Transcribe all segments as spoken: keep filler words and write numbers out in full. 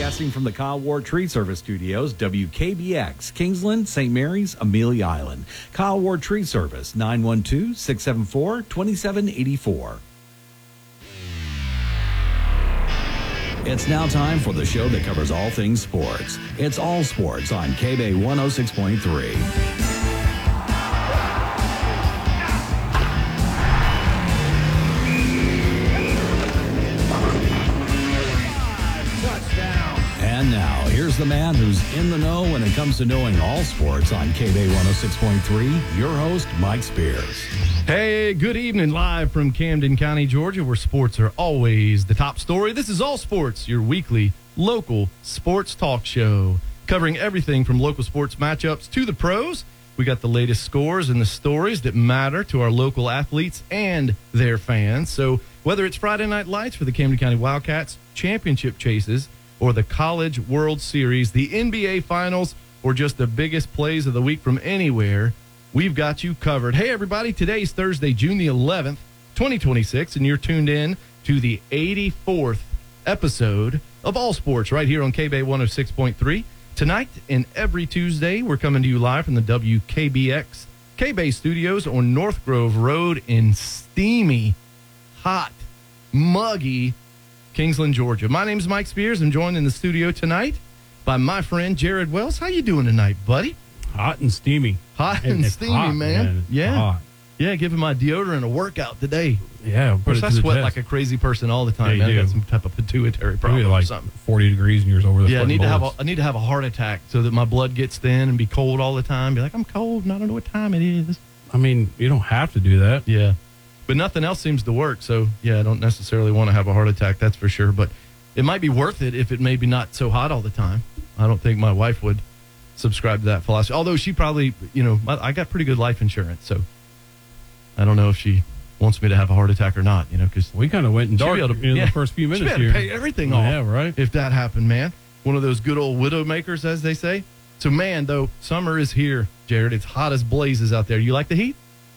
Broadcasting from the Kyle Ward Tree Service Studios, W K B X, Kingsland, Saint Mary's, Amelia Island. Kyle Ward Tree Service, nine one two, six seven four, two seven eight four. It's now time for the show that covers all things sports. It's All Sports on K B A one oh six point three. And now, here's the man who's in the know when it comes to knowing all sports on K B A one oh six point three, your host, Mike Spears. Hey, good evening, live from Camden County, Georgia, where sports are always the top story. This is All Sports, your weekly local sports talk show, covering everything from local sports matchups to the pros. We got the latest scores and the stories that matter to our local athletes and their fans. So whether it's Friday Night Lights for the Camden County Wildcats, championship chases, or the College World Series, the N B A Finals, or just the biggest plays of the week from anywhere, we've got you covered. Hey, everybody, today's Thursday, June the eleventh, twenty twenty-six, and you're tuned in to the eighty-fourth episode of All Sports right here on K B A one oh six point three. Tonight and every Tuesday, we're coming to you live from the W K B X K B A studios on North Grove Road in steamy, hot, muggy Kingsland, Georgia. My name is Mike Spears. I'm joined in the studio tonight by my friend Jared Wells. How you doing tonight, buddy? Hot and steamy. Hot and it's steamy, hot, man. man. Yeah. Hot. Yeah, giving my deodorant a workout today. Yeah. Of course, I sweat like a crazy person all the time. Yeah, man. you I got do. some type of pituitary problem Maybe like or something. forty degrees and you're over the Yeah, I need to have a, bullets. I need to have a heart attack so that my blood gets thin and be cold all the time. Be like, I'm cold and I don't know what time it is. I mean, you don't have to do that. Yeah. But nothing else seems to work. So, yeah, I don't necessarily want to have a heart attack. That's for sure. But it might be worth it if it may be not so hot all the time. I don't think my wife would subscribe to that philosophy. Although she probably, you know, I got pretty good life insurance. So I don't know if she wants me to have a heart attack or not, you know, because We kind of went in She'd dark be able to- in yeah. the first few minutes she here. had to pay everything off. Yeah, right. If that happened, man. One of those good old widow makers, as they say. So, man, though, summer is here, Jared. It's hot as blazes out there. You like the heat?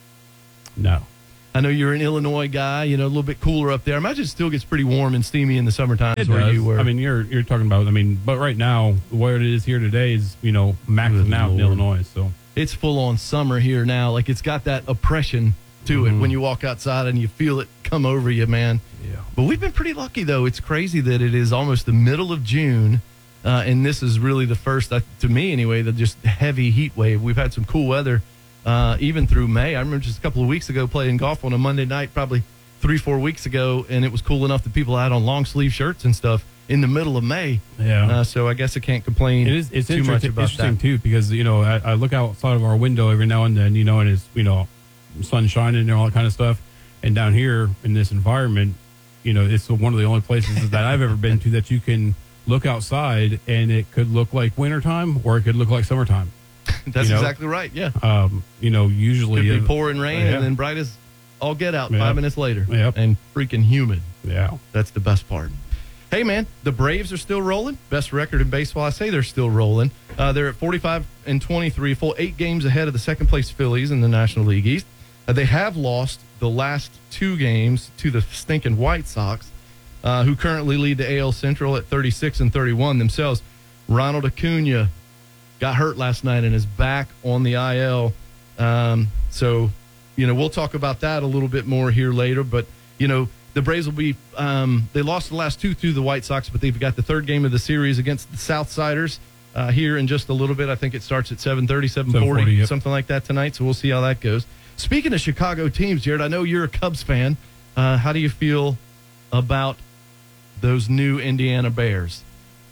No. I know you're an Illinois guy, you know, a little bit cooler up there. I imagine it still gets pretty warm and steamy in the summertime It where does. you were. I mean, you're you're talking about, I mean, but right now, where it is here today is, you know, maxing Good out in Lord. Illinois. So it's full on summer here now. Like, it's got that oppression to it Mhm. when you walk outside and you feel it come over you, man. yeah. But we've been pretty lucky, though. It's crazy that it is almost the middle of June, uh, and this is really the first, uh, to me anyway, the just heavy heat wave. We've had some cool weather uh, even through May. I remember just a couple of weeks ago playing golf on a Monday night, probably three, four weeks ago, and it was cool enough that people had on long sleeve shirts and stuff in the middle of May. Yeah. Uh, so I guess I can't complain It is. It's too much interesting, about interesting that. too, because you know I, I look outside of our window every now and then, you know, and it's you know sun shining and all that kind of stuff. And down here in this environment, you know, it's one of the only places that I've ever been to that you can look outside and it could look like wintertime or it could look like summertime. That's you know? exactly right, yeah. Um, you know, usually Could be uh, pouring rain yeah. and then bright as all get out Yeah. five minutes later. Yep. And freaking humid. Yeah. That's the best part. Hey, man, the Braves are still rolling. Best record in baseball. I say they're still rolling. Uh, they're at forty-five and twenty-three, full eight games ahead of the second-place Phillies in the National League East. Uh, they have lost the last two games to the stinking White Sox, uh, who currently lead the A L Central at thirty-six and thirty-one themselves. Ronald Acuna got hurt last night and is back on the I L. Um, so, you know, we'll talk about that a little bit more here later. But, you know, the Braves will be, um, they lost the last two to the White Sox, but they've got the third game of the series against the Southsiders uh, here in just a little bit. I think it starts at seven thirty, seven forty, seven forty, yep. something like that tonight. So we'll see how that goes. Speaking of Chicago teams, Jared, I know you're a Cubs fan. Uh, how do you feel about those new Indiana Bears?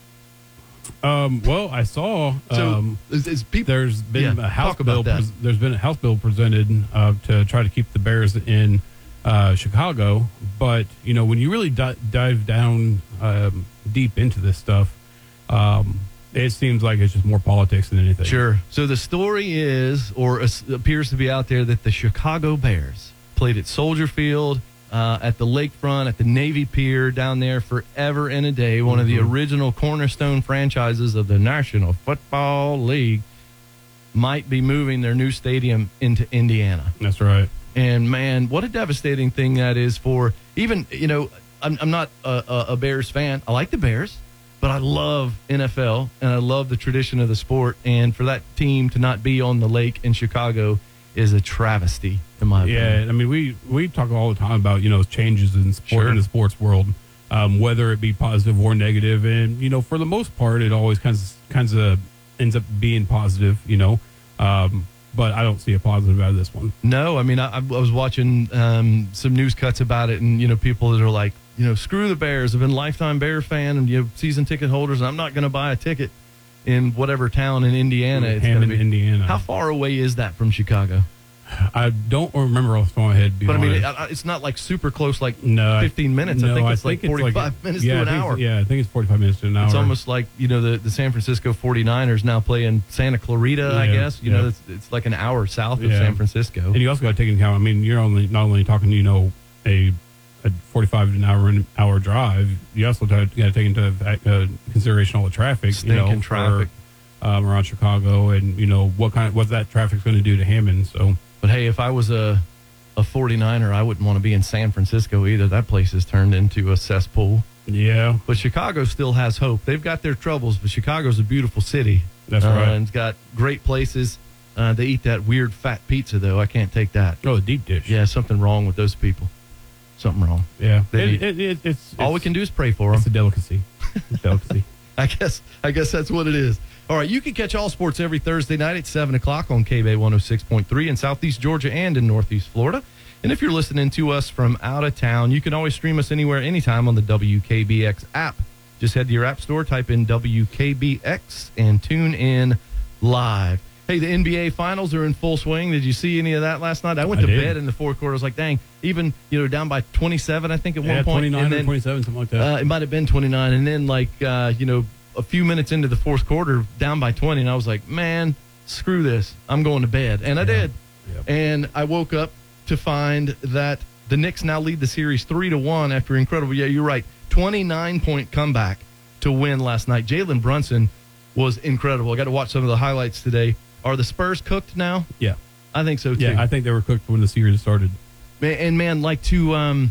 Um, well, I saw So, um, is, is people, there's been yeah, a house talk about bill. that. Pres- there's been a house bill presented uh, to try to keep the Bears in uh, Chicago. But you know, when you really di- dive down um, deep into this stuff, um, it seems like it's just more politics than anything. Sure. So the story is, or as- appears to be out there, that the Chicago Bears played at Soldier Field, uh, at the lakefront, at the Navy Pier down there forever and a day, one of the original cornerstone franchises of the National Football League, might be moving their new stadium into Indiana. That's right. And, man, what a devastating thing that is for even, you know, I'm, I'm not a, a, a Bears fan. I like the Bears, but but I love N F L, and I love the tradition of the sport. And for that team to not be on the lake in Chicago is a travesty, in my opinion. Yeah, I mean, we, we talk all the time about, you know, changes in sport Sure. in the sports world, um, whether it be positive or negative. And, you know, for the most part, it always kinds kinds of ends up being positive, you know. Um, but I don't see a positive out of this one. No, I mean, I, I was watching um, some news cuts about it, and, you know, people that are like, you know, screw the Bears. I've been a lifetime Bear fan and, you know, season ticket holders, and I'm not going to buy a ticket in whatever town in Indiana it's going to Hammond, be. Indiana. How far away is that from Chicago? I don't remember off the top of my head. to be But I mean, it, honest. it's not like super close, like no, fifteen minutes. No, I think it's think like forty-five like, minutes yeah, to I an think hour. it's- Yeah, I think it's forty-five minutes to an hour. It's almost like, you know, the, the San Francisco forty-niners now play in Santa Clarita, I Yeah, guess. You yeah. know, it's, it's like an hour south of Yeah. San Francisco. And you also got to take into account. I mean, you're only not only talking, you know, a a forty-five an hour an hour drive. You also got to take into uh, consideration all the traffic, you know, Stinking traffic. for, um, around Chicago, and you know what kind of what that traffic's going to do to Hammond. So, But hey, if I was a a forty-niner, I wouldn't want to be in San Francisco either. That place has turned into a cesspool. yeah, But Chicago still has hope. They've got their troubles, but Chicago's a beautiful city. That's uh, right. And it's got great places. Uh, they eat that weird fat pizza, though. I can't take that. oh, the deep dish. Yeah, something wrong with those people. Something wrong. yeah. They- It, it, it, it's All we it's- can do is pray for them. It's a delicacy. It's a delicacy. I guess I guess that's what it is. All right, you can catch All Sports every Thursday night at seven o'clock on K B A one oh six point three in Southeast Georgia and in Northeast Florida. And if you're listening to us from out of town, you can always stream us anywhere, anytime on the W K B X app. Just head to your app store, type in W K B X, and tune in live. Hey, the N B A Finals are in full swing. Did you see any of that last night? I went I to did. bed in the fourth quarter. I was like, dang, even, you know, down by twenty-seven, I think, at Yeah, one point. twenty-nine And or then, twenty-seven, something like that. uh, it might have been twenty-nine. And then, like, uh, you know, a few minutes into the fourth quarter, down by twenty. And I was like, man, screw this. I'm going to bed. And I did. Yep. And I woke up to find that the Knicks now lead the series three to one after incredible. Yeah, you're right. twenty-nine point comeback to win last night. Jalen Brunson was incredible. I got to watch some of the highlights today. Are the Spurs cooked now? yeah, I think so, too. yeah. I think they were cooked when the series started. Man, and man, like to um,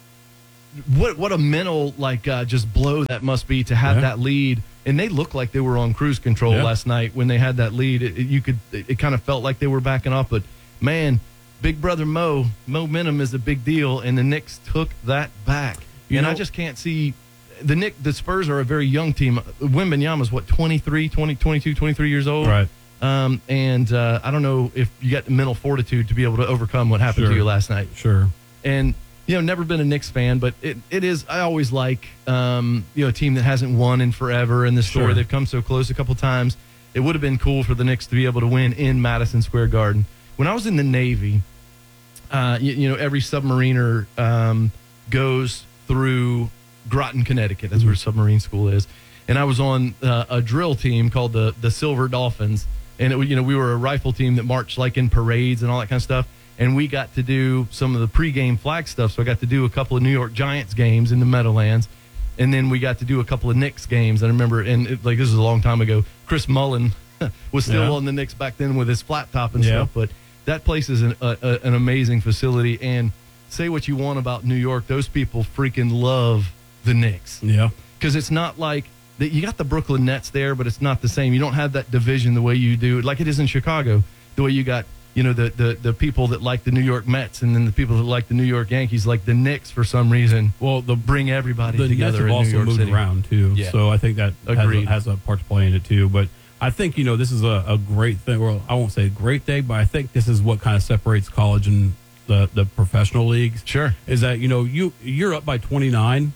what what a mental like uh, just blow that must be to have Yeah. that lead. And they looked like they were on cruise control Yeah. last night when they had that lead. It, it- you could it, it kind of felt like they were backing off, but man, Big Brother Mo momentum is a big deal, and the Knicks took that back. You and I know- just can't see. The Nick, the Spurs are a very young team. Wembanyama's what, twenty-three, twenty, twenty-two, twenty-three years old? Right. Um, and uh, I don't know if you got the mental fortitude to be able to overcome what happened Sure. to you last night. Sure. And, you know, never been a Knicks fan, but it, it is, I always like, um, you know, a team that hasn't won in forever in the story. Sure. They've come so close a couple times. It would have been cool for the Knicks to be able to win in Madison Square Garden. When I was in the Navy, uh, you, you know, every submariner um, goes through Groton, Connecticut. That's where submarine school is. And I was on uh, a drill team called the the Silver Dolphins. And, it, you know, we were a rifle team that marched like in parades and all that kind of stuff. And we got to do some of the pregame flag stuff. So I got to do a couple of New York Giants games in the Meadowlands. And then we got to do a couple of Knicks games. I remember, and it, like this is a long time ago, Chris Mullen was still Yeah. on the Knicks back then with his flat top and Yeah. stuff. But that place is an, a, a, an amazing facility. And say what you want about New York, those people freaking love the Knicks. Yeah. Because it's not like that. You got the Brooklyn Nets there, but it's not the same. You don't have that division the way you do, like it is in Chicago. The way you got, you know, the the the people that like the New York Mets, and then the people that like the New York Yankees. Like the Knicks, for some reason, Well, the bring everybody the Nets together have in New also York moved City. around too, Yeah. so I think that has Agreed. a, has a part to play in it too. But I think, you know, this is a, a great thing. Well, I won't say a great thing, but I think this is what kind of separates college and the the professional leagues. Sure. Is that, you know, you you're up by twenty-nine.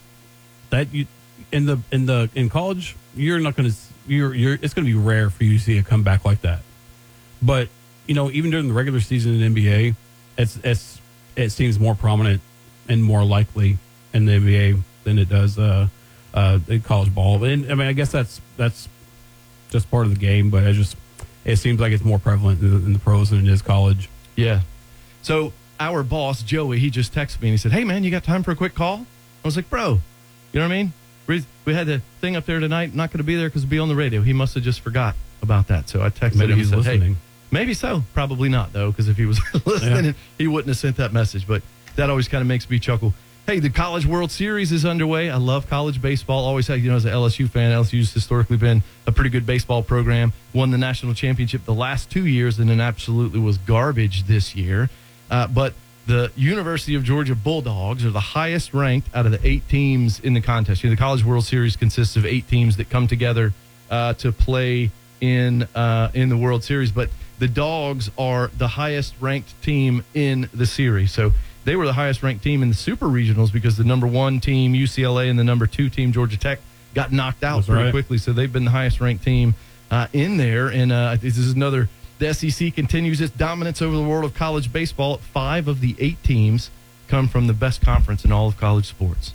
That you in the in the in college, you're not going to you're you're it's going to be rare for you to see a comeback like that. But you know, even during the regular season in the N B A, it's it's it seems more prominent and more likely in the N B A than it does uh, uh, in college ball. And I mean, I guess that's that's just part of the game, but it just it seems like it's more prevalent in the, in the pros than it is college. Yeah. So our boss Joey, he just texted me and he said, "Hey man, you got time for a quick call?" I was like, "Bro, you know what I mean? We, we had the thing up there tonight. Not going to be there because it'll be on the radio." He must have just forgot about that. So I texted Maybe him he's and said, listening. "Hey, maybe so. Probably not though, because if he was listening, Yeah. he wouldn't have sent that message." But that always kind of makes me chuckle. Hey, the College World Series is underway. I love college baseball. Always had, you know, as an L S U fan, L S U's historically been a pretty good baseball program. Won the national championship the last two years, and then absolutely was garbage this year. Uh, but the University of Georgia Bulldogs are the highest ranked out of the eight teams in the contest. You know, the College World Series consists of eight teams that come together uh, to play in uh, in the World Series. But the Dogs are the highest ranked team in the series. So they were the highest ranked team in the super regionals because the number one team, U C L A, and the number two team, Georgia Tech, got knocked out That's pretty right. quickly. So they've been the highest ranked team uh, in there. And uh, this is another, the S E C continues its dominance over the world of college baseball. Five of the eight teams come from the best conference in all of college sports.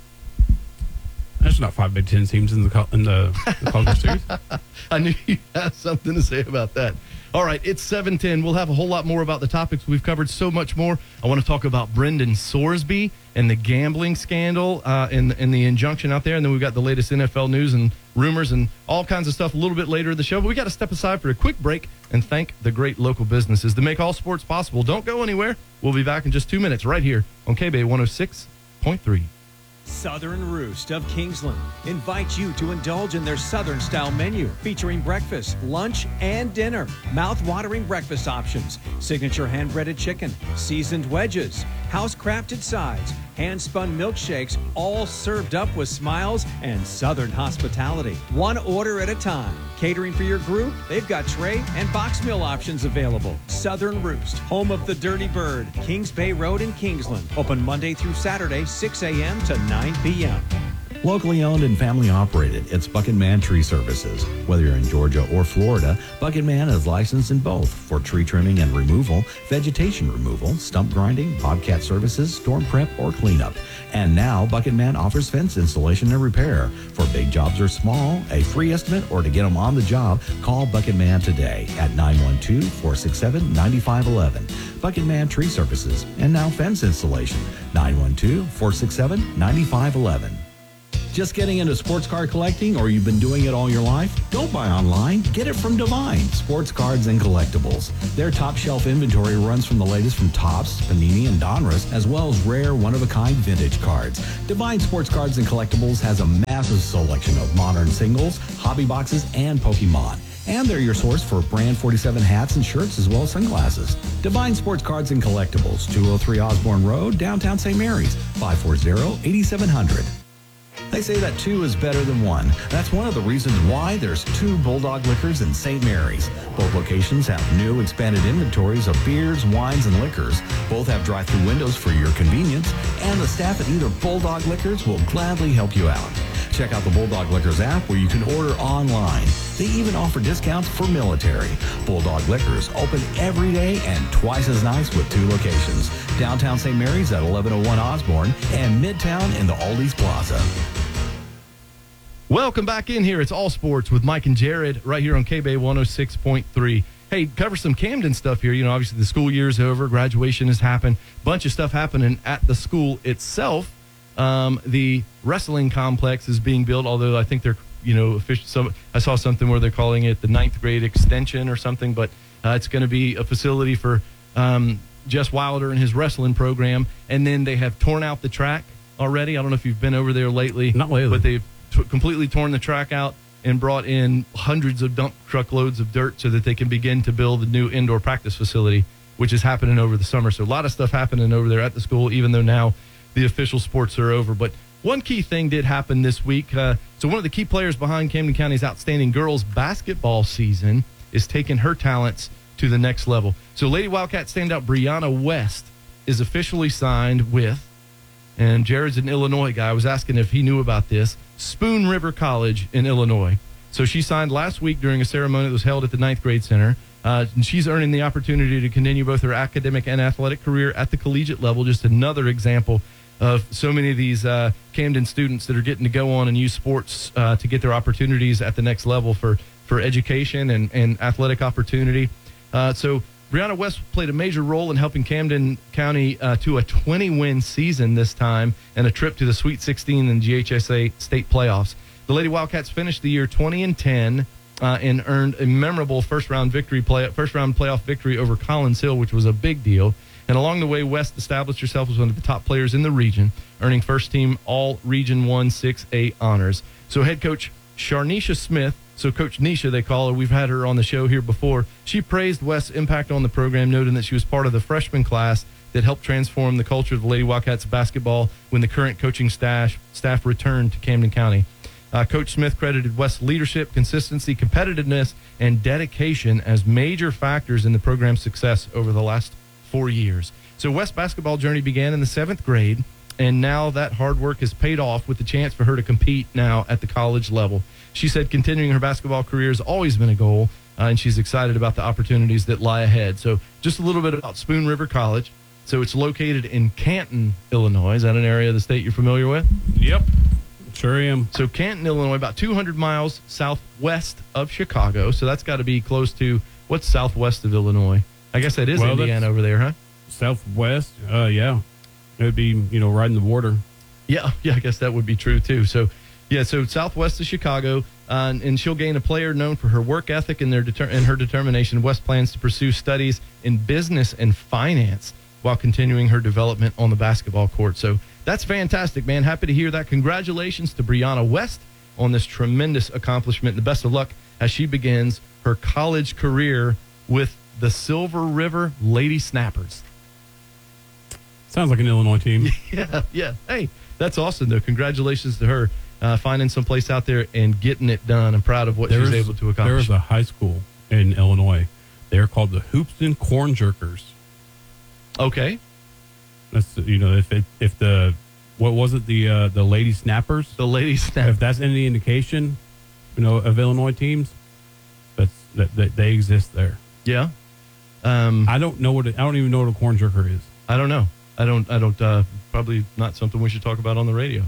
There's not five Big Ten teams in the co- in the, the college series. I knew you had something to say about that. All right, it's seven ten. We'll have a whole lot more about the topics. We've covered so much more. I want to talk about Brendan Sorsby and the gambling scandal uh, and, and the injunction out there. And then we've got the latest N F L news and rumors and all kinds of stuff a little bit later in the show. But we got to step aside for a quick break and thank the great local businesses that make all sports possible. Don't go anywhere. We'll be back in just two minutes right here on K B A one oh six point three. Southern Roost of Kingsland invites you to indulge in their Southern-style menu featuring breakfast, lunch, and dinner. Mouth-watering breakfast options, signature hand-breaded chicken, seasoned wedges, house-crafted sides, hand-spun milkshakes, all served up with smiles and Southern hospitality. One order at a time. Catering for your group? They've got tray and box meal options available. Southern Roost, home of the Dirty Bird, Kings Bay Road in Kingsland. Open Monday through Saturday, six a.m. to nine p.m. Locally owned and family operated, it's Bucket Man Tree Services. Whether you're in Georgia or Florida, Bucket Man is licensed in both for tree trimming and removal, vegetation removal, stump grinding, bobcat services, storm prep, or cleanup. And now, Bucket Man offers fence installation and repair. For big jobs or small, a free estimate, or to get them on the job, call Bucket Man today at nine one two, four six seven, nine five one one. Bucket Man Tree Services, and now fence installation, nine one two, four six seven, nine five one one. Just getting into sports card collecting, or you've been doing it all your life? Don't buy online. Get it from Divine Sports Cards and Collectibles. Their top shelf inventory runs from the latest from Topps, Panini, and Donruss, as well as rare, one-of-a-kind vintage cards. Divine Sports Cards and Collectibles has a massive selection of modern singles, hobby boxes, and Pokemon. And they're your source for Brand forty-seven hats and shirts, as well as sunglasses. Divine Sports Cards and Collectibles, two oh three Osborne Road, downtown Saint Mary's, five four zero, eight seven zero zero. They say that two is better than one. That's one of the reasons why there's two Bulldog Liquors in Saint Mary's. Both locations have new expanded inventories of beers, wines, and liquors. Both have drive-through windows for your convenience, and the staff at either Bulldog Liquors will gladly help you out. Check out the Bulldog Liquors app where you can order online. They even offer discounts for military. Bulldog Liquors open every day and twice as nice with two locations. Downtown Saint Mary's at eleven oh one Osborne and Midtown in the Aldi's Plaza. Welcome back in here. It's All Sports with Mike and Jared right here on K B A one oh six point three. Hey, cover some Camden stuff here. You know, obviously the school year's over. Graduation has happened. Bunch of stuff happening at the school itself. Um, the wrestling complex is being built, although I think they're, you know, official. Some, I saw something where they're calling it the ninth grade extension or something, but uh, it's going to be a facility for um, Jess Wilder and his wrestling program. And then they have torn out the track already. I don't know if you've been over there lately. Not lately. But they've t- completely torn the track out and brought in hundreds of dump truckloads of dirt so that they can begin to build a new indoor practice facility, which is happening over the summer. So a lot of stuff happening over there at the school, even though now the official sports are over. But one key thing did happen this week. Uh, so one of the key players behind Camden County's outstanding girls basketball season is taking her talents to the next level. So Lady Wildcat standout Brianna West is officially signed with, and Jared's an Illinois guy. I was asking if he knew about this, Spoon River College in Illinois. So she signed last week during a ceremony that was held at the ninth grade center. Uh, and she's earning the opportunity to continue both her academic and athletic career at the collegiate level. Just another example of so many of these uh, Camden students that are getting to go on and use sports uh, to get their opportunities at the next level for, for education and, and athletic opportunity. Uh, so Brianna West played a major role in helping Camden County uh, to a twenty-win season this time and a trip to the Sweet sixteen in G H S A state playoffs. The Lady Wildcats finished the year twenty and ten uh, and earned a memorable first round victory play, first round playoff victory over Collins Hill, which was a big deal. And along the way, West established herself as one of the top players in the region, earning first-team All-Region one six A honors. So head coach Sharnisha Smith, so Coach Nisha, they call her. We've had her on the show here before. She praised West's impact on the program, noting that she was part of the freshman class that helped transform the culture of the Lady Wildcats basketball when the current coaching staff, staff returned to Camden County. Uh, Coach Smith credited West's leadership, consistency, competitiveness, and dedication as major factors in the program's success over the last four years. So West's basketball journey began in the seventh grade, and now that hard work has paid off with the chance for her to compete now at the college level. She said continuing her basketball career has always been a goal, uh, and she's excited about the opportunities that lie ahead. So just a little bit about Spoon River College. So it's located in Canton, Illinois. Is that an area of the state you're familiar with? Yep, sure am. So Canton, Illinois, about two hundred miles southwest of Chicago. So that's got to be close to, what's southwest of Illinois? I guess that is Well, Indiana over there, huh? Southwest, uh, yeah. It would be, you know, right in the border. Yeah, yeah, I guess that would be true, too. So, yeah, so southwest of Chicago, uh, and, and she'll gain a player known for her work ethic and, their deter- and her determination. West plans to pursue studies in business and finance while continuing her development on the basketball court. So that's fantastic, man. Happy to hear that. Congratulations to Brianna West on this tremendous accomplishment. The best of luck as she begins her college career with the Silver River Lady Snappers. Sounds like an Illinois team. Yeah, yeah. Hey, that's awesome, though. Congratulations to her uh, finding some place out there and getting it done. I'm proud of what There's, she was able to accomplish. There was a high school in Illinois. They're called the Hoopston Corn Jerkers. Okay. That's, you know, if it, if the, what was it, the uh, the Lady Snappers? The Lady Snappers. If that's any indication, you know, of Illinois teams, that's that, that they exist there. Yeah. Um, I don't know what it, I don't even know what a corn jerker is. I don't know. I don't, I don't, uh, probably not something we should talk about on the radio.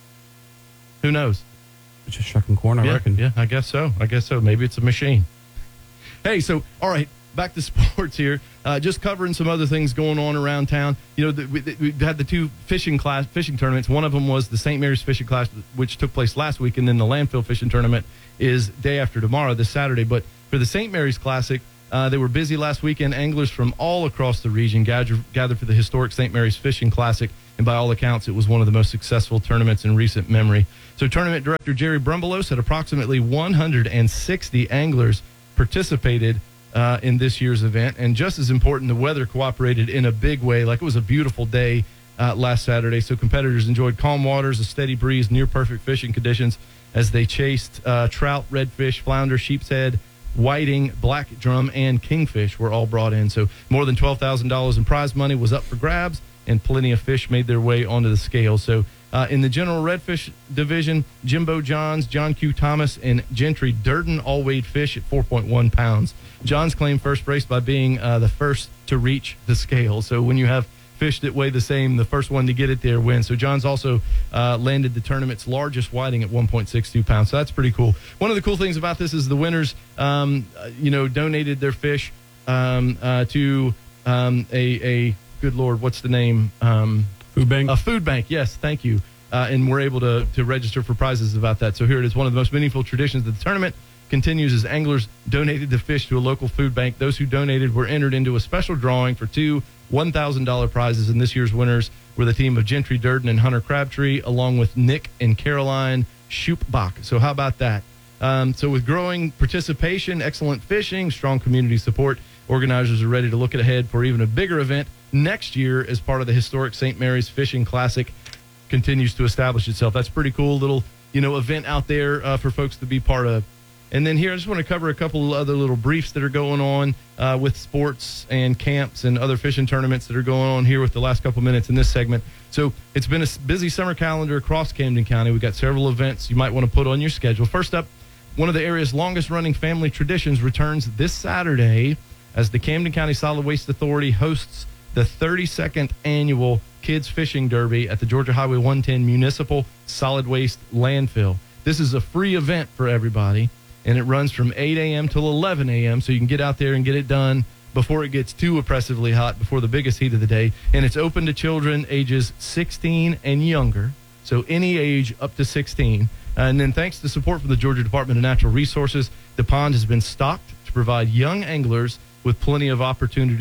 Who knows? It's just shucking corn, I yeah, reckon. Yeah, I guess so. I guess so. Maybe it's a machine. Hey, so, all right, back to sports here. Uh, just covering some other things going on around town. You know, the, we, we had the two fishing class fishing tournaments. One of them was the Saint Mary's Fishing Class, which took place last week, and then the Landfill Fishing Tournament is day after tomorrow, this Saturday. But for the Saint Mary's Classic, uh, they were busy last weekend. Anglers from all across the region gathered, gathered for the historic Saint Mary's Fishing Classic, and by all accounts, it was one of the most successful tournaments in recent memory. So tournament director Jerry Brumbelow said approximately one hundred sixty anglers participated uh, in this year's event. And just as important, the weather cooperated in a big way. Like, it was a beautiful day uh, last Saturday. So competitors enjoyed calm waters, a steady breeze, near perfect fishing conditions as they chased uh, trout, redfish, flounder, sheep's head, whiting, black drum, and kingfish were all brought in. So more than twelve thousand dollars in prize money was up for grabs, and plenty of fish made their way onto the scale. So uh, in the general redfish division, Jimbo Johns, John Q. Thomas, and Gentry Durden all weighed fish at four point one pounds. Johns claimed first place by being uh, the first to reach the scale. So when you have fish that weigh the same, the first one to get it there wins. So Johns also uh, landed the tournament's largest whiting at one point six two pounds. So that's pretty cool. One of the cool things about this is the winners, um, uh, you know, donated their fish um, uh, to um, a, a, good Lord, what's the name? Um, Food bank? A food bank, yes, thank you. Uh, and we're able to, to register for prizes about that. So here it is. One of the most meaningful traditions of the tournament continues as anglers donated the fish to a local food bank. Those who donated were entered into a special drawing for two one thousand dollars prizes, and this year's winners were the team of Gentry Durden and Hunter Crabtree, along with Nick and Caroline Schupbach. So how about that? Um, so with growing participation, excellent fishing, strong community support, organizers are ready to look ahead for even a bigger event next year as part of the historic Saint Mary's Fishing Classic continues to establish itself. That's pretty cool little, you know, event out there uh, for folks to be part of. And then here, I just want to cover a couple of other little briefs that are going on uh, with sports and camps and other fishing tournaments that are going on here with the last couple minutes in this segment. So it's been a busy summer calendar across Camden County. We've got several events you might want to put on your schedule. First up, one of the area's longest-running family traditions returns this Saturday as the Camden County Solid Waste Authority hosts the thirty-second annual Kids Fishing Derby at the Georgia Highway one ten Municipal Solid Waste Landfill. This is a free event for everybody, and it runs from eight a.m. till eleven a.m., so you can get out there and get it done before it gets too oppressively hot, before the biggest heat of the day. And it's open to children ages sixteen and younger, so any age up to sixteen. And then thanks to support from the Georgia Department of Natural Resources, the pond has been stocked to provide young anglers with plenty of opportunities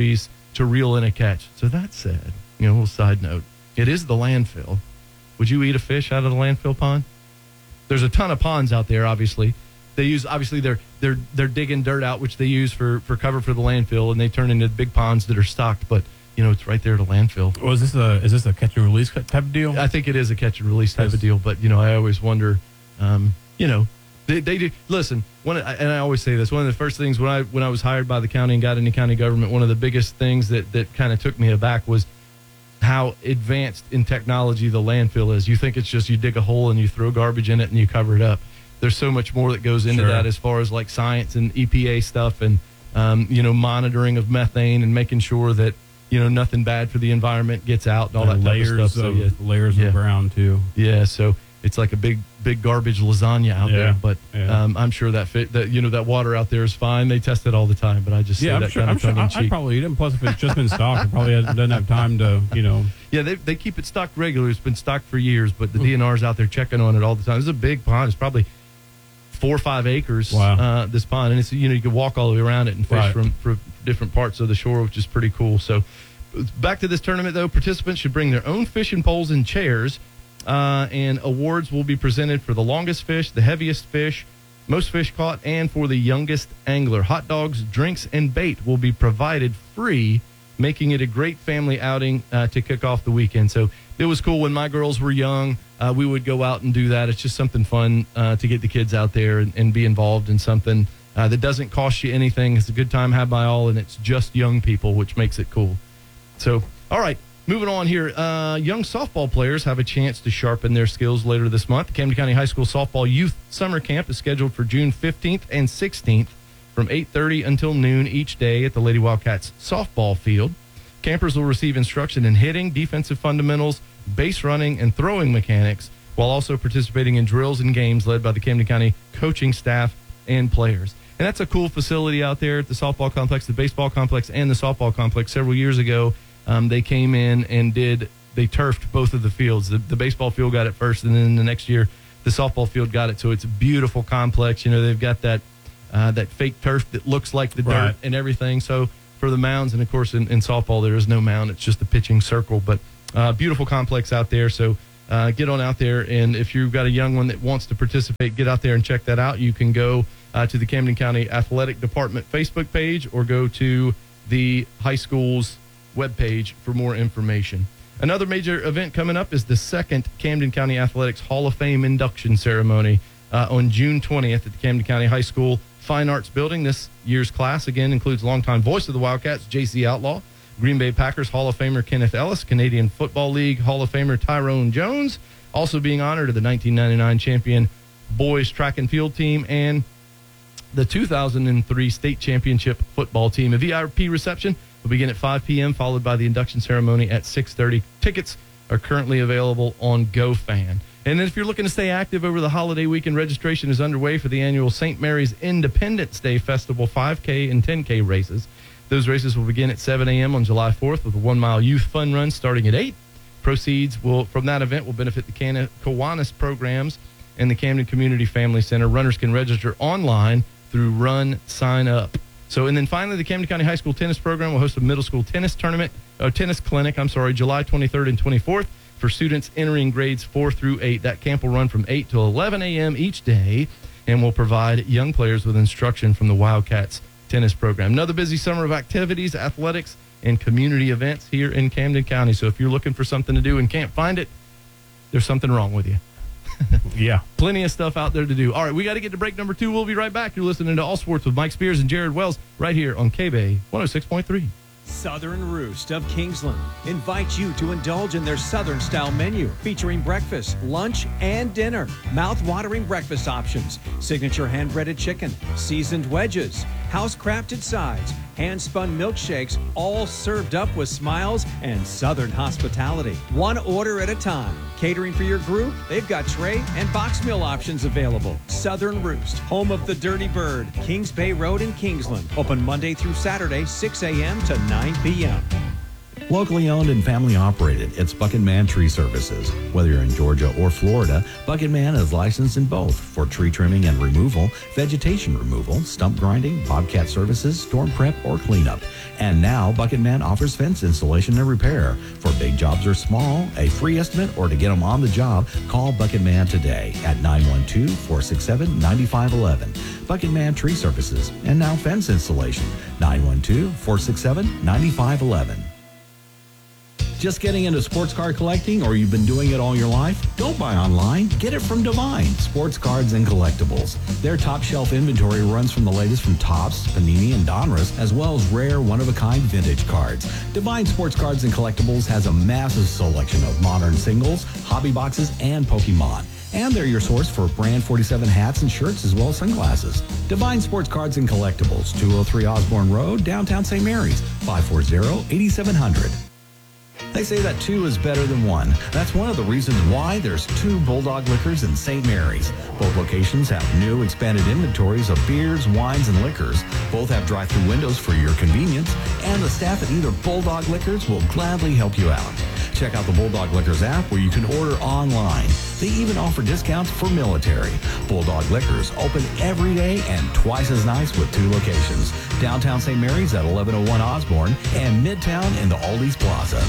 to reel in a catch. So that said, you know, a little side note, it is the landfill. Would you eat a fish out of the landfill pond? There's a ton of ponds out there, obviously. They use, obviously, they're they're they're digging dirt out, which they use for, for cover for the landfill, and they turn into big ponds that are stocked. But, you know, it's right there at a landfill. Well, is this a is this a catch and release type of deal? I think it is a catch and release type of deal. But, you know, I always wonder, um, you know, they, they do. Listen, one, and I always say this, one of the first things when I when I was hired by the county and got into county government, one of the biggest things that, that kind of took me aback was how advanced in technology the landfill is. You think it's just you dig a hole and you throw garbage in it and you cover it up. There's so much more that goes into Sure. that as far as like science and E P A stuff and, um, you know, monitoring of methane and making sure that, you know, nothing bad for the environment gets out and all And that layers type of stuff. of So, yeah, layers Yeah. of ground too. yeah, so it's like a big, big garbage lasagna out Yeah. there. But Yeah. um, I'm sure that fit that you know that water out there is fine. They test it all the time. But I just Yeah, say I'm that sure. kind I'm of sure. tongue in I, cheek. I'd probably eat it. Plus, if it's just been stocked, it probably hasn't, doesn't have time to, you know. Yeah, they they keep it stocked regularly. It's been stocked for years, but the D N R's out there checking on it all the time. It's a big pond. It's probably four or five acres. Wow. Uh, this pond, and it's you know you can walk all the way around it and fish Right. from from different parts of the shore, which is pretty cool. So, back to this tournament though, participants should bring their own fishing poles and chairs, uh, and awards will be presented for the longest fish, the heaviest fish, most fish caught, and for the youngest angler. Hot dogs, drinks, and bait will be provided free, making it a great family outing uh, to kick off the weekend. So it was cool when my girls were young. Uh, we would go out and do that. It's just something fun uh, to get the kids out there and, and be involved in something uh, that doesn't cost you anything. It's a good time had by all, and it's just young people, which makes it cool. So, all right, moving on here. Uh, young softball players have a chance to sharpen their skills later this month. The Camden County High School Softball Youth Summer Camp is scheduled for June fifteenth and sixteenth from eight thirty until noon each day at the Lady Wildcats softball field. Campers will receive instruction in hitting, defensive fundamentals, base running, and throwing mechanics, while also participating in drills and games led by the Camden County coaching staff and players. And that's a cool facility out there at the softball complex, the baseball complex, and the softball complex. Several years ago, um, they came in and did, they turfed both of the fields. The, the baseball field got it first, and then the next year, the softball field got it. So it's a beautiful complex. You know, they've got that uh, that fake turf that looks like the Right. dirt and everything. So for the mounds, and of course in, in softball there is no mound, it's just a pitching circle. But uh, beautiful complex out there. So uh, get on out there, and if you've got a young one that wants to participate, get out there and check that out. You can go uh, to the Camden County Athletic Department Facebook page or go to the high school's webpage for more information. Another major event coming up is the second Camden County Athletics Hall of Fame induction ceremony uh, on June twentieth at the Camden County High School Fine Arts Building. This year's class, again, includes longtime voice of the Wildcats, J C Outlaw, Green Bay Packers Hall of Famer Kenneth Ellis, Canadian Football League Hall of Famer Tyrone Jones, also being honored are the nineteen ninety-nine champion boys track and field team and the two thousand three state championship football team. A V I P reception will begin at five p.m., followed by the induction ceremony at six thirty. Tickets are currently available on GoFan. And then if you're looking to stay active over the holiday weekend, registration is underway for the annual Saint Mary's Independence Day Festival five K and ten K races. Those races will begin at seven a.m. on July fourth with a one-mile youth fun run starting at eight. Proceeds will from that event will benefit the Can- Kiwanis programs and the Camden Community Family Center. Runners can register online through Run Sign Up. So, and then finally, the Camden County High School tennis program will host a middle school tennis tournament, or tennis clinic, I'm sorry, July twenty-third and twenty-fourth for students entering grades four through eight. That camp will run from eight to eleven a.m. each day and will provide young players with instruction from the Wildcats tennis program. Another busy summer of activities, athletics, and community events here in Camden County. So if you're looking for something to do and can't find it, there's something wrong with you. Yeah. Plenty of stuff out there to do. All right, we got to get to break number two. We'll be right back. You're listening to All Sports with Mike Spears and Jared Wells right here on K B A one oh six point three. Southern Roost of Kingsland invites you to indulge in their Southern-style menu featuring breakfast, lunch, and dinner. Mouth-watering breakfast options, signature hand-breaded chicken, seasoned wedges, house-crafted sides, hand-spun milkshakes, all served up with smiles and Southern hospitality. One order at a time. Catering for your group? They've got tray and box meal options available. Southern Roost, home of the Dirty Bird, Kings Bay Road in Kingsland. Open Monday through Saturday, six a.m. to nine p.m. Locally owned and family operated, it's Bucket Man Tree Services. Whether you're in Georgia or Florida, Bucket Man is licensed in both for tree trimming and removal, vegetation removal, stump grinding, bobcat services, storm prep, or cleanup. And now, Bucket Man offers fence installation and repair. For big jobs or small, a free estimate, or to get them on the job, call Bucket Man today at nine one two, four six seven, nine five one one. Bucket Man Tree Services, and now fence installation, nine one two, four six seven, nine five one one. Just getting into sports card collecting, or you've been doing it all your life? Don't buy online. Get it from Divine Sports Cards and Collectibles. Their top shelf inventory runs from the latest from Topps, Panini, and Donruss, as well as rare, one-of-a-kind vintage cards. Divine Sports Cards and Collectibles has a massive selection of modern singles, hobby boxes, and Pokemon. And they're your source for Brand forty-seven hats and shirts, as well as sunglasses. Divine Sports Cards and Collectibles, two oh three Osborne Road, downtown Saint Mary's, five four zero, eight seven zero zero. They say that two is better than one. That's one of the reasons why there's two Bulldog Liquors in Saint Mary's. Both locations have new expanded inventories of beers, wines, and liquors. Both have drive-through windows for your convenience, and the staff at either Bulldog Liquors will gladly help you out. Check out the Bulldog Liquors app where you can order online. They even offer discounts for military. Bulldog Liquors open every day and twice as nice with two locations. Downtown Saint Mary's at eleven oh one Osborne and Midtown in the Aldi's Plaza.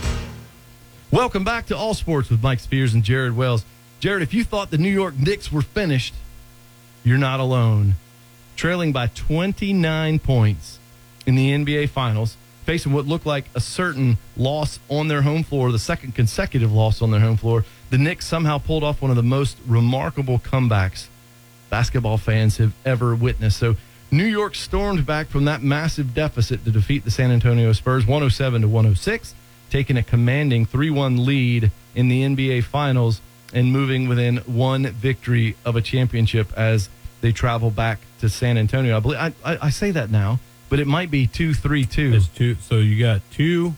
Welcome back to All Sports with Mike Spears and Jared Wells. Jared, if you thought the New York Knicks were finished, you're not alone. Trailing by twenty-nine points in the N B A Finals, facing what looked like a certain loss on their home floor, the second consecutive loss on their home floor, the Knicks somehow pulled off one of the most remarkable comebacks basketball fans have ever witnessed. So New York stormed back from that massive deficit to defeat the San Antonio Spurs one oh seven to one oh six, taking a commanding three one lead in the N B A Finals and moving within one victory of a championship as they travel back to San Antonio. I believe I, I, I say that now, but it might be two three two. It's two. So you got two.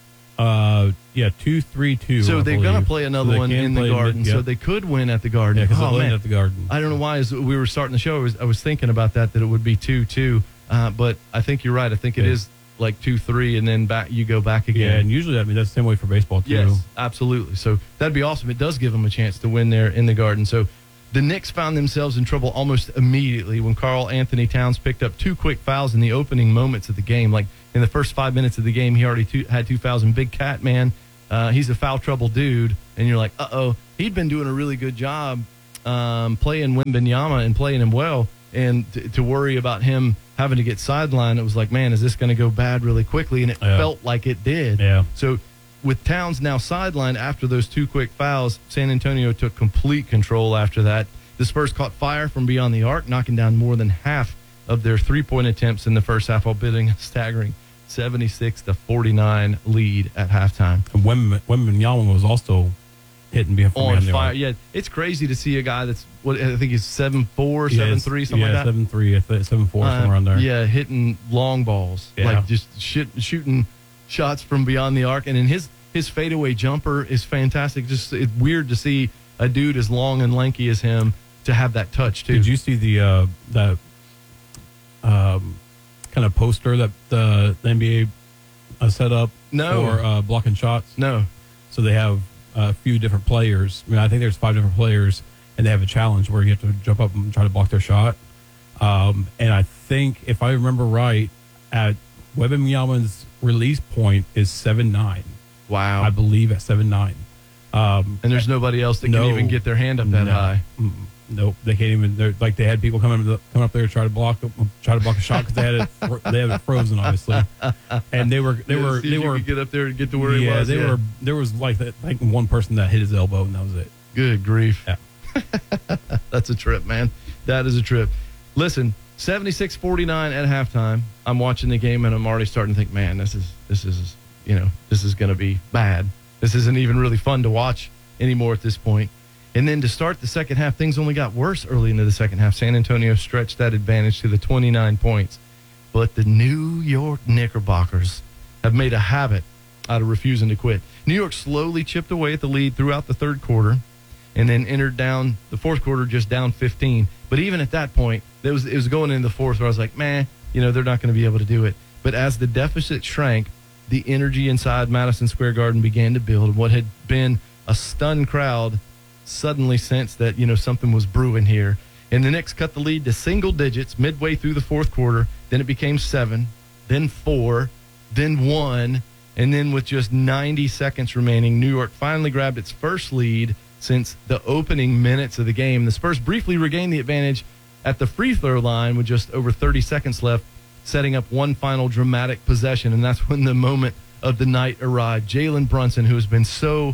Uh, yeah, two three two. So I they're believe. going to play another so one in the play Garden. Mid, So yep. they could win at the Garden. Yeah, because oh, they're man. at the Garden. I don't know why. As we were starting the show, I was, I was thinking about that, that it would be two two. Uh, but I think you're right. I think it Yeah. is like two three, and then back you go back again. Yeah, and usually I mean that's the same way for baseball too. Yes, absolutely. So that'd be awesome. It does give them a chance to win there in the Garden. So the Knicks found themselves in trouble almost immediately when Karl Anthony Towns picked up two quick fouls in the opening moments of the game. Like in the first five minutes of the game, he already two, had two fouls. And Big Cat, man, uh, he's a foul trouble dude. And you're like, uh-oh. He'd been doing a really good job um, playing Wembanyama and playing him well. And to, to worry about him having to get sidelined, it was like, man, is this going to go bad really quickly? And it Yeah. felt like it did. Yeah. So with Towns now sidelined after those two quick fouls, San Antonio took complete control after that. The Spurs caught fire from beyond the arc, knocking down more than half of their three-point attempts in the first half while bidding a staggering seventy-six to forty-nine lead at halftime. And Wem- Wembanyama was also hitting behind from On behind the fire. arc. Yeah, it's crazy to see a guy that's, what I think he's seven four, Yeah, seven three, something yeah, like that. seven three, I think seven four, Uh, somewhere around there. Yeah, hitting long balls, Yeah. like just shit, shooting shots from beyond the arc. And in his his fadeaway jumper is fantastic. Just it's weird to see a dude as long and lanky as him to have that touch too. Did you see the uh, that um, kind of poster that the, the N B A uh, set up No. for uh, blocking shots? No. So they have a few different players. I mean, I think there's five different players, and they have a challenge where you have to jump up and try to block their shot. Um, and I think, if I remember right, at Wembanyama's release point is seven nine. Wow. I believe at seven nine. Um, and there's nobody else that no, can even get their hand up that no, high. mm, Nope, they can't even. They're like they had people coming coming up there to try to block try to block a shot because they had it fro- they had it frozen, obviously, and they were they Yeah, were see if they you were could get up there and get to where he yeah was. they yeah. were there was like that, like one person that hit his elbow and that was it. Good grief. Yeah. That's a trip, man. That is a trip. Listen, seventy-six forty-nine at halftime. I'm watching the game and I'm already starting to think, man, this is this is you know this is going to be bad. This isn't even really fun to watch anymore at this point. And then to start the second half, things only got worse early into the second half. San Antonio stretched that advantage to the twenty-nine points. But the New York Knickerbockers have made a habit out of refusing to quit. New York slowly chipped away at the lead throughout the third quarter and then entered down the fourth quarter just down fifteen. But even at that point, it was, it was going into the fourth where I was like, man, you know, they're not going to be able to do it. But as the deficit shrank, the energy inside Madison Square Garden began to build. What had been a stunned crowd suddenly sensed that, you know, something was brewing here. And the Knicks cut the lead to single digits midway through the fourth quarter. Then it became seven, then four, then one. And then with just ninety seconds remaining, New York finally grabbed its first lead since the opening minutes of the game. The Spurs briefly regained the advantage at the free throw line with just over thirty seconds left, setting up one final dramatic possession. And that's when the moment of the night arrived. Jalen Brunson, who has been so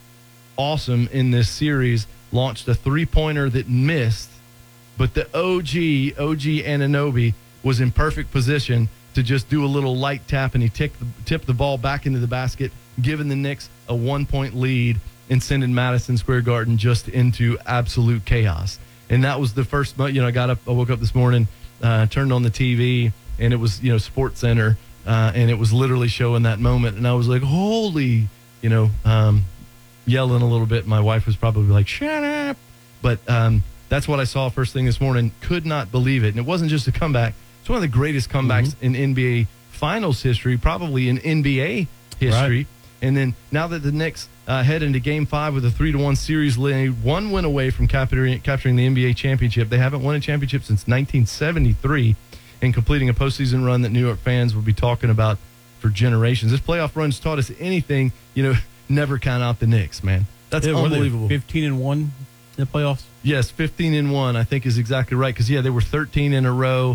awesome in this series, launched a three-pointer that missed, but the O G, O G Anunoby, was in perfect position to just do a little light tap, and he tipped the, tipped the ball back into the basket, giving the Knicks a one-point lead and sending Madison Square Garden just into absolute chaos. And that was the first, you know, I got up, I woke up this morning, uh, turned on the T V, and it was, you know, Sports Center, uh, and it was literally showing that moment. And I was like, holy, you know, um, yelling a little bit. My wife was probably like, shut up. But um, that's what I saw first thing this morning. Could not believe it. And it wasn't just a comeback. It's one of the greatest comebacks mm-hmm. in N B A Finals history, probably in N B A history. Right. And then now that the Knicks uh, head into Game Five with a three to one series lead, one win away from capturing, capturing the N B A championship. They haven't won a championship since nineteen seventy-three, and completing a postseason run that New York fans will be talking about for generations. This playoff run's taught us anything, you know, never count out the Knicks, man. That's yeah, unbelievable. Fifteen and one in the playoffs. Yes, fifteen and one. I think is exactly right. Because yeah, they were thirteen in a row,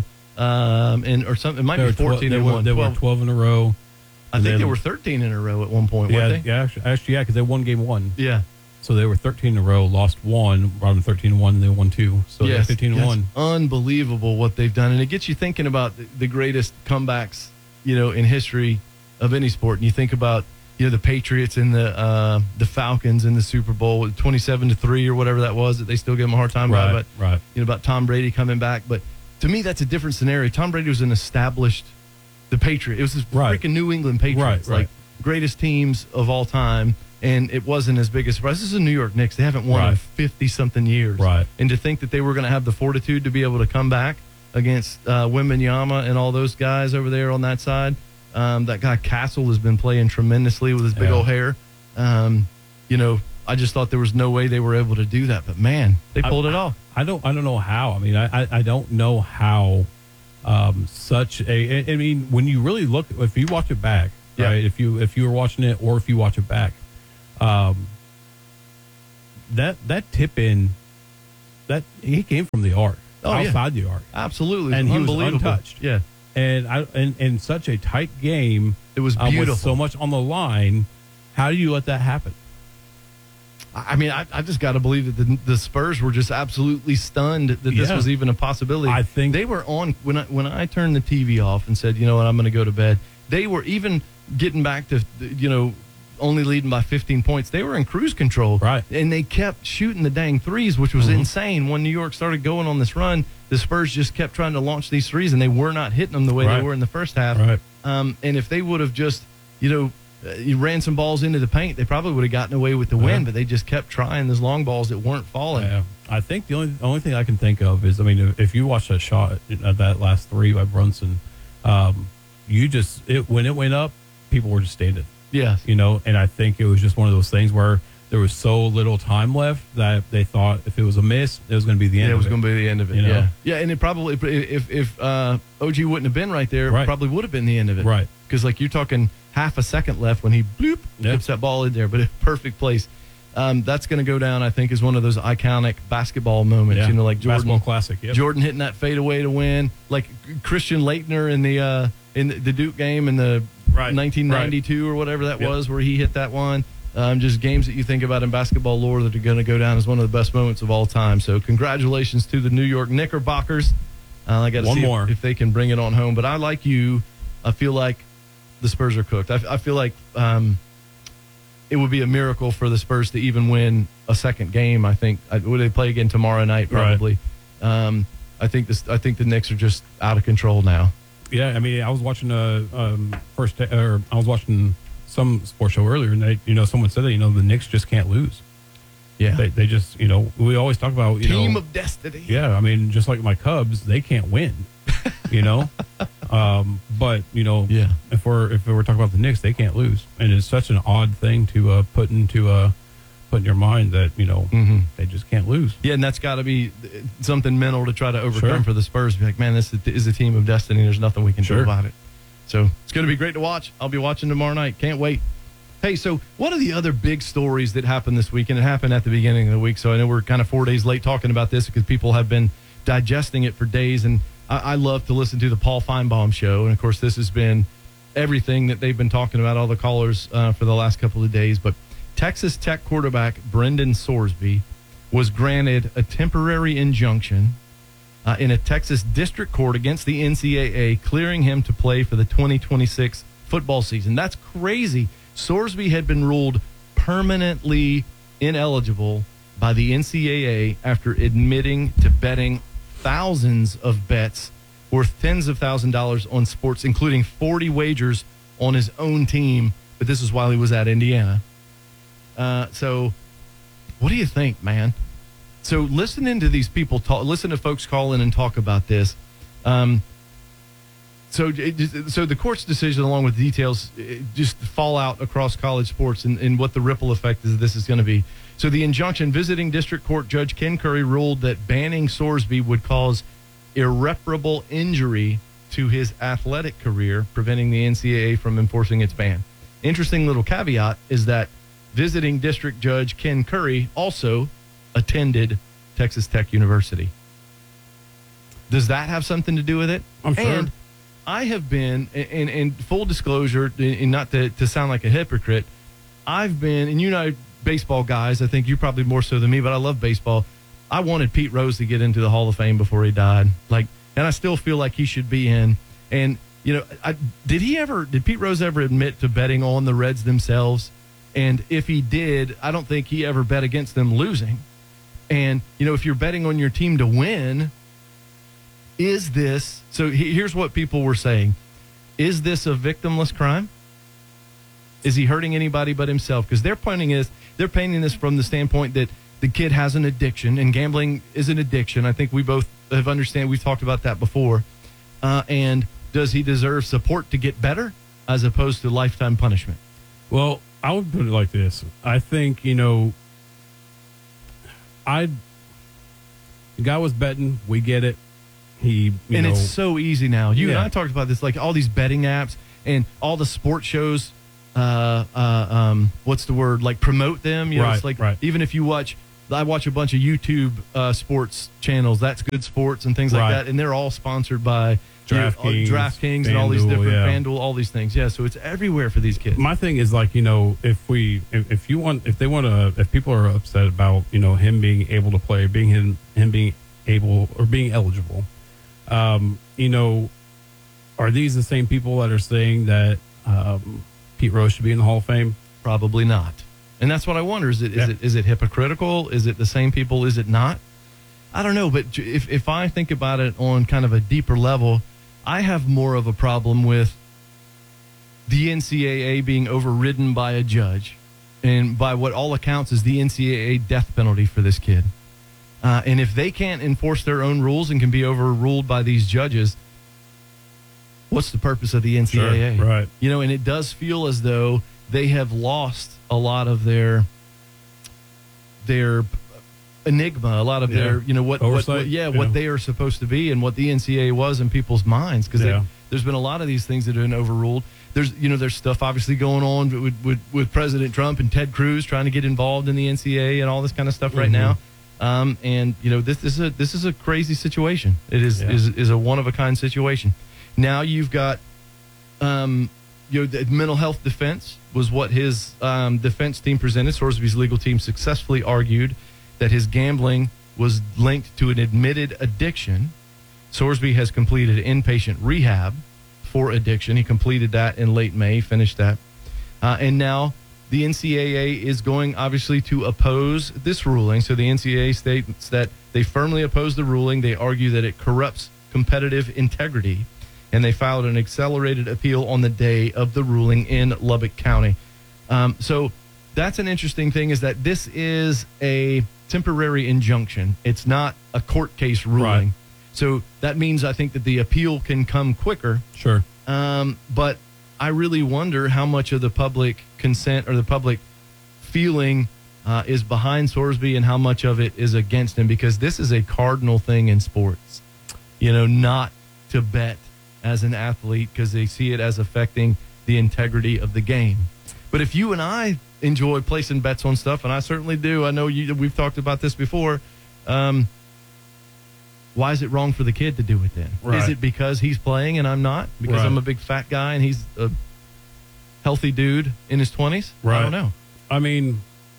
um, and or something. It might they be fourteen tw- and were, one. They twelve. were twelve in a row. I think they were thirteen in a row at one point. Yeah, weren't they? yeah, actually, actually, yeah, because they won game one. Yeah. So they were thirteen in a row, lost one, brought them thirteen and one, and they won two. So yes, fifteen and yes. one. Unbelievable what they've done, and it gets you thinking about the, the greatest comebacks, you know, in history of any sport. And you think about, you know, the Patriots and the uh, the Falcons in the Super Bowl, twenty-seven to three or whatever that was, that they still give them a hard time right, about. But right. you know, about Tom Brady coming back. But to me, that's a different scenario. Tom Brady was an established, the Patriot. It was this right. freaking New England Patriots, right, like right. greatest teams of all time. And it wasn't as big a surprise. This is a New York Knicks. They haven't won right. in fifty-something years. Right. And to think that they were going to have the fortitude to be able to come back against uh, Wembanyama and all those guys over there on that side. Um, that guy Castle has been playing tremendously with his big yeah. old hair. Um, you know, I just thought there was no way they were able to do that. But, man, they pulled I, it off. I don't I don't know how. I mean, I, I, I don't know how um, such a – I mean, when you really look – if you watch it back, yeah. right, if you if you were watching it or if you watch it back, Um, that that tip in, that he came from the arc, oh, outside yeah. the arc, absolutely, and he was unbelievable. untouched. Yeah, and I and in such a tight game, it was um, beautiful. with so much on the line. How do you let that happen? I mean, I, I just got to believe that the, the Spurs were just absolutely stunned that this Yeah. was even a possibility. I think they were on when I when I turned the T V off and said, you know what, I'm going to go to bed. They were even getting back to, you know, only leading by fifteen points. They were in cruise control. Right. And they kept shooting the dang threes, which was mm-hmm. insane. When New York started going on this run, the Spurs just kept trying to launch these threes, and they were not hitting them the way right. they were in the first half. Right. Um, and if they would have just, you know, uh, you ran some balls into the paint, they probably would have gotten away with the win, yeah. but they just kept trying those long balls that weren't falling. Yeah. I think the only only thing I can think of is, I mean, if you watch that shot at that last three by Brunson, um, you just, it when it went up, people were just standing. Yeah. You know, and I think it was just one of those things where there was so little time left that they thought if it was a miss, it was going to be the end yeah, of it. it was going to be the end of it. You know? Yeah. Yeah, and it probably, if if uh, O G wouldn't have been right there, right. it probably would have been the end of it. Right. Because, like, you're talking half a second left when he bloop, yeah. tips that ball in there, but a perfect place. Um, that's going to go down, I think, as one of those iconic basketball moments. Yeah. You know, like Jordan, basketball classic. Yep. Jordan hitting that fadeaway to win, like Christian Laettner in the uh, in the Duke game in the right. nineteen ninety-two right. or whatever that yep. was, where he hit that one. Um, just games that you think about in basketball lore that are going to go down as one of the best moments of all time. So congratulations to the New York Knickerbockers. Uh, I got to One see more. If, if they can bring it on home. But I, like you, I feel like the Spurs are cooked. I, I feel like um, it would be a miracle for the Spurs to even win a second game. I think I, would they play again tomorrow night? Probably. Right. Um, I think this. I think the Knicks are just out of control now. Yeah, I mean, I was watching a um, first, or I was watching some sports show earlier, and they, you know, someone said that, you know, the Knicks just can't lose. Yeah, they, they just, you know, we always talk about, you team know, of destiny. Yeah, I mean, just like my Cubs, they can't win. You know, Um, but you know, Yeah. if we're if we're talking about the Knicks, they can't lose, and it's such an odd thing to uh, put into uh, put in your mind that you know Mhm. they just can't lose. Yeah, and that's got to be something mental to try to overcome Sure. for the Spurs. Be like, man, this is a team of destiny. There's nothing we can Sure. do about it. So it's going to be great to watch. I'll be watching tomorrow night. Can't wait. Hey, so one of the other big stories that happened this week, and it happened at the beginning of the week, so I know we're kind of four days late talking about this because people have been digesting it for days, and I, I love to listen to the Paul Feinbaum show, and of course this has been everything that they've been talking about, all the callers uh, for the last couple of days. But Texas Tech quarterback Brendan Sorsby was granted a temporary injunction uh, in a Texas district court against the N C double A, clearing him to play for the twenty twenty-six football season. That's crazy. Sorsby had been ruled permanently ineligible by the N C double A after admitting to betting thousands of bets worth tens of thousand dollars on sports, including forty wagers on his own team. But this is while he was at Indiana. Uh, so what do you think, man? So listening to these people talk, listen to folks call in and talk about this. Um, so, it, so the court's decision, along with details, just fall out across college sports and, and what the ripple effect is this is going to be. So the injunction, visiting district court Judge Ken Curry ruled that banning Sorsby would cause irreparable injury to his athletic career, preventing the N C double A from enforcing its ban. Interesting little caveat is that visiting district judge Ken Curry also attended Texas Tech University. Does that have something to do with it? I'm sure. And I have been, in, in full disclosure, and not to, to sound like a hypocrite, I've been, and you know, baseball guys, I think you probably more so than me, but I love baseball. I wanted Pete Rose to get into the Hall of Fame before he died. Like, and I still feel like he should be in. And, you know, I, did he ever, did Pete Rose ever admit to betting on the Reds themselves? And if he did, I don't think he ever bet against them losing. And, you know, if you're betting on your team to win, is this, so he, here's what people were saying. Is this a victimless crime? Is he hurting anybody but himself? Because they're pointing this, they're painting this from the standpoint that the kid has an addiction, and gambling is an addiction. I think we both have understand. We've talked about that before. Uh, and does he deserve support to get better, as opposed to lifetime punishment? Well, I would put it like this. I think, you know, I the guy was betting. We get it. He, you and know, it's so easy now. You and Yeah. I talked about this, like all these betting apps and all the sports shows. Uh, uh, um, what's the word? Like promote them. You know, Right, it's like right. even if you watch, I watch a bunch of YouTube uh, sports channels. That's Good Sports and things like Right. that, and they're all sponsored by you know, DraftKings, DraftKings, and all these FanDuel, different yeah. FanDuel, all these things. Yeah, so it's everywhere for these kids. my thing is like, you know, if we if, if you want if they want to if people are upset about, you know, him being able to play, being him him being able or being eligible, um, you know, are these the same people that are saying that um, Pete Rose should be in the Hall of Fame? Probably not. And that's what I wonder. Is it is Yeah. it is it hypocritical? Is it the same people? Is it not? I don't know. But if if I think about it on kind of a deeper level, I have more of a problem with the N C double A being overridden by a judge, and by what all accounts is the N C double A death penalty for this kid. Uh, and if they can't enforce their own rules and can be overruled by these judges, what's the purpose of the N C double A? Sure, right. You know, and it does feel as though they have lost a lot of their their enigma, a lot of Yeah. their, you know, what, what, Oversight, what yeah, yeah. what they are supposed to be and what the N C double A was in people's minds. Because Yeah. there's been a lot of these things that have been overruled. There's, you know, there's stuff obviously going on with, with, with President Trump and Ted Cruz trying to get involved in the N C double A and all this kind of stuff right Mhm. now. Um, and you know, this, this is a this is a crazy situation. It is Yeah. is is a one of a kind situation. Now you've got, um, you know, the mental health defense was what his um, defense team presented. Sorsby's legal team successfully argued that his gambling was linked to an admitted addiction. Sorsby has completed inpatient rehab for addiction. He completed that in late May, finished that. Uh, and now the N C double A is going, obviously, to oppose this ruling. So the N C double A states that they firmly oppose the ruling. They argue that it corrupts competitive integrity. And they filed an accelerated appeal on the day of the ruling in Lubbock County. Um, so that's an interesting thing, is that this is a temporary injunction. It's not a court case ruling. Right. So that means I think that the appeal can come quicker. Sure. Um, but I really wonder how much of the public consent or the public feeling uh, is behind Sorsby and how much of it is against him, because this is a cardinal thing in sports, you know, not to bet as an athlete because they see it as affecting the integrity of the game. But if you and I enjoy placing bets on stuff, and I certainly do, I know you, we've talked about this before, um, why is it wrong for the kid to do it then? Right. Is it because he's playing and I'm not? Because Right. I'm a big fat guy and he's a healthy dude in his twenties? Right. I don't know. I mean,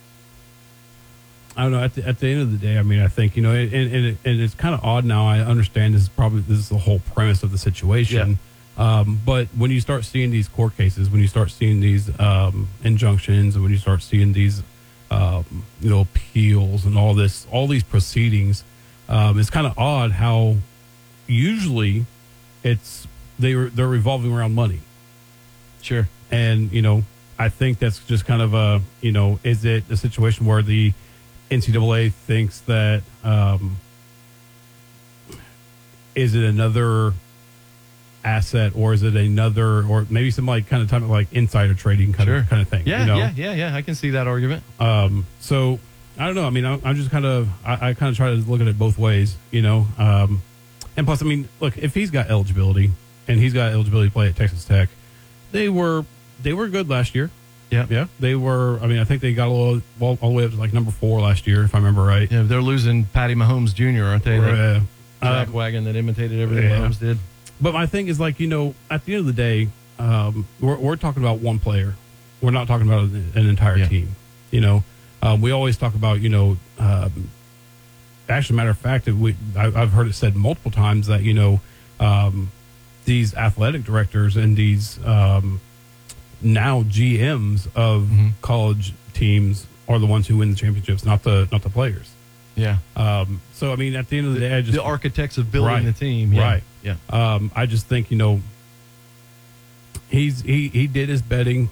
I don't know. At the, at the end of the day, I mean, I think, you know, and, and, and it's kind of odd now. I understand this is probably, this is the whole premise of the situation. Um, but when you start seeing these court cases, when you start seeing these um, injunctions, and when you start seeing these, um, you know, appeals and all this, all these proceedings, um, it's kind of odd how usually it's, they were, they're revolving around money. Sure. And, you know, I think that's just kind of a, you know, is it a situation where the N C double A thinks that, um, is it another asset, or is it another, or maybe some like kind of type of like insider trading kind Sure. of kind of thing? Yeah, you know? yeah, yeah, yeah. I can see that argument. Um, so I don't know. I mean, I, I'm just kind of, I, I kind of try to look at it both ways, you know. Um, and plus, I mean, look, if he's got eligibility and he's got eligibility to play at Texas Tech, they were they were good last year. Yeah. Yeah, they were. I mean, I think they got a little all, all the way up to like number four last year, if I remember right. Yeah, they're losing Patty Mahomes Junior, aren't they? That Uh, jack wagon that imitated everything yeah. Mahomes did. But my thing is, like, you know, at the end of the day, um, we're, we're talking about one player. We're not talking about an entire Yeah. team. You know, um, we always talk about, you know, um, actually, matter of fact, we I, I've heard it said multiple times that, you know, um, these athletic directors and these um, now G Ms of Mhm. college teams are the ones who win the championships, not the not the players. Yeah. Um, so, I mean, at the end of the day, I just The architects of building Right. the team. Yeah. Right. Yeah. Um, I just think, you know, he's he, he did his betting.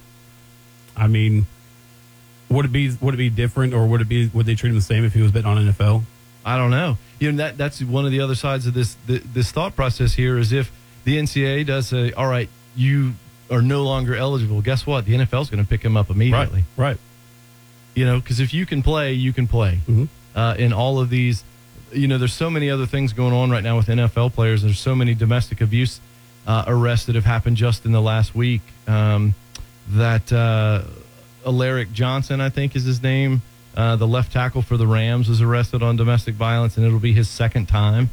I mean, would it be would it be different, or would it be would they treat him the same if he was betting on N F L? I don't know. You know, that that's one of the other sides of this th- this thought process here is if the N C double A does say, all right, you are no longer eligible, guess what? The N F L is going to pick him up immediately. Right. Right. You know, because if you can play, you can play. Mhm. Uh, in all of these, you know, there's so many other things going on right now with N F L players. There's so many domestic abuse uh, arrests that have happened just in the last week. Um, that uh, Alaric Johnson, I think is his name, uh, the left tackle for the Rams, was arrested on domestic violence, and it'll be his second time.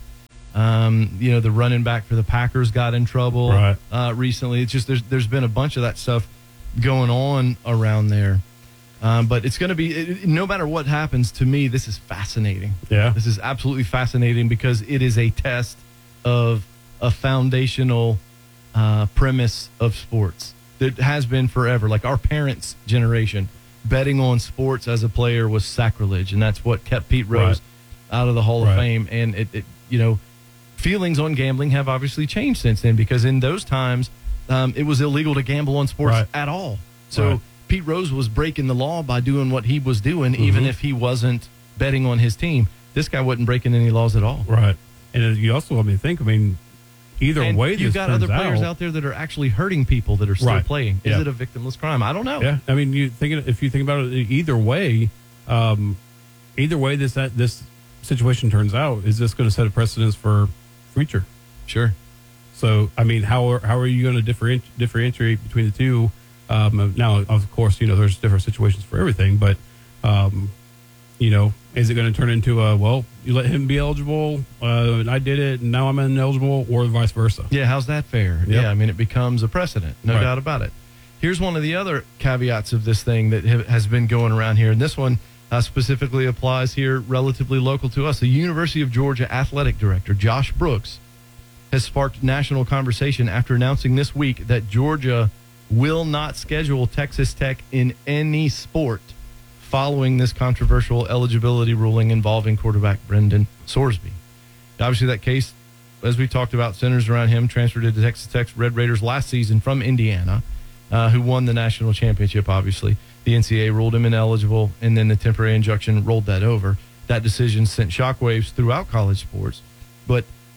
Um, you know, the running back for the Packers got in trouble Right. uh, recently. It's just there's there's been a bunch of that stuff going on around there. Um, but it's going to be, it, no matter what happens, to me, this is fascinating. Yeah. This is absolutely fascinating because it is a test of a foundational uh, premise of sports that has been forever. Like our parents' generation, betting on sports as a player was sacrilege, and that's what kept Pete Rose Right. out of the Hall Right. of Fame. And, it, it, you know, feelings on gambling have obviously changed since then because in those times, um, it was illegal to gamble on sports Right. at all. So Right. Pete Rose was breaking the law by doing what he was doing, even if he wasn't betting on his team. This guy wasn't breaking any laws at all. Right. And you also let me think. I mean, either And way, you've this got turns other players out, out there that are actually hurting people that are still Right. playing. Is Yeah. it a victimless crime? I don't know. Yeah, I mean, you think if you think about it, either way, um, either way, this that this situation turns out, is this going to set a precedence for future? Sure. So, I mean, how are, how are you going to differenti- differentiate between the two? Um, now, of course, you know, there's different situations for everything, but, um, you know, is it going to turn into a, well, you let him be eligible, uh, and I did it, and now I'm ineligible, or vice versa? Yeah, how's that fair? Yep. Yeah, I mean, it becomes a precedent, no Right. doubt about it. Here's one of the other caveats of this thing that ha- has been going around here, and this one uh, specifically applies here, relatively local to us. The University of Georgia athletic director, Josh Brooks, has sparked national conversation after announcing this week that Georgia will not schedule Texas Tech in any sport following this controversial eligibility ruling involving quarterback Brendan Sorsby. Obviously, that case, as we talked about, centers around him, transferred to the Texas Tech's Red Raiders last season from Indiana, uh, who won the national championship, obviously. The N C double A ruled him ineligible, and then the temporary injunction rolled that over. That decision sent shockwaves throughout college sports. But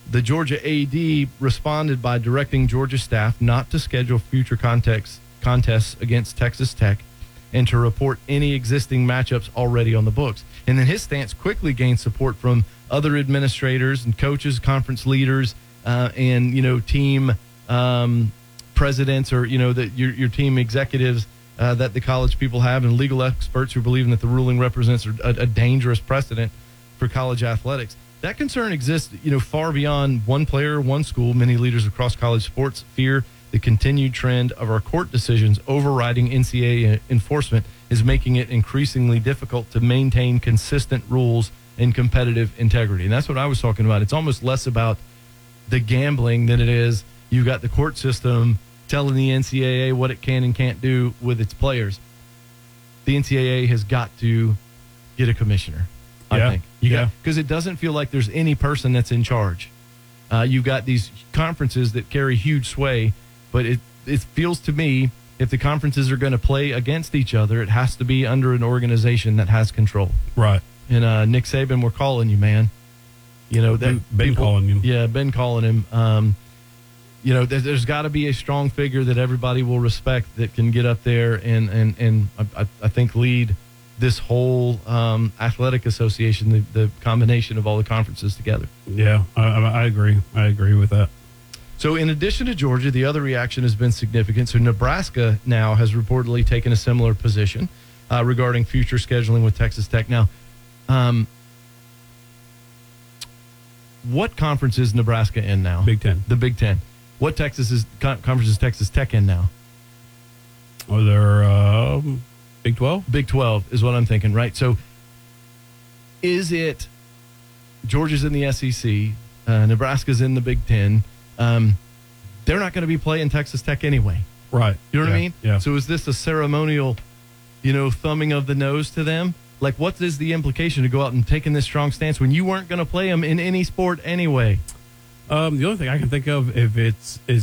the Georgia A D responded by directing Georgia staff not to schedule future context, contests against Texas Tech and to report any existing matchups already on the books. And then his stance quickly gained support from other administrators and coaches, conference leaders, uh, and, you know, team um, presidents or, you know, the, your, your team executives uh, that the college people have, and legal experts who believe that the ruling represents a, a dangerous precedent for college athletics. That concern exists, you know, far beyond one player, one school. Many leaders across college sports fear the continued trend of our court decisions overriding N C double A enforcement is making it increasingly difficult to maintain consistent rules and competitive integrity. And that's what I was talking about. It's almost less about the gambling than it is you got the court system telling the N C double A what it can and can't do with its players. The N C double A has got to get a commissioner. I yeah. think. You yeah. Because it doesn't feel like there's any person that's in charge. Uh, you've got these conferences that carry huge sway, but it, it feels to me if the conferences are going to play against each other, it has to be under an organization that has control. Right. And uh, Nick Saban, we're calling you, man. You know that been people, calling you. Yeah, been calling him. Um, you know, there, there's got to be a strong figure that everybody will respect that can get up there and and and I, I think lead this whole um, athletic association, the, the combination of all the conferences together. Yeah, I, I agree. I agree with that. So in addition to Georgia, the other reaction has been significant. So Nebraska now has reportedly taken a similar position uh, regarding future scheduling with Texas Tech. Now, um, what conference is Nebraska in now? Big Ten. The Big Ten. What Texas is con- conference is Texas Tech in now? Oh, they're um, Big twelve? Big twelve is what I'm thinking, right? So is it Georgia's in the S E C, uh, Nebraska's in the Big Ten? Um, they're not going to be playing Texas Tech anyway. Right. You know what yeah. I mean? Yeah. So is this a ceremonial, you know, thumbing of the nose to them? Like, what is the implication to go out and taking this strong stance when you weren't going to play them in any sport anyway? Um, the only thing I can think of, if it's is